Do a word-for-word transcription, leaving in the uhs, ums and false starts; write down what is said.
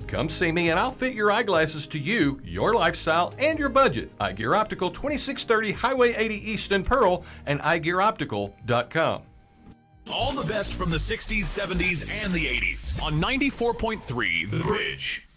Come see me and I'll fit your eyeglasses to you, your lifestyle, and your budget. Eye Gear Optical, twenty-six thirty Highway eighty East in Pearl, and eye gear optical dot com. All the best from the sixties, seventies, and the eighties on ninety-four point three The Bridge.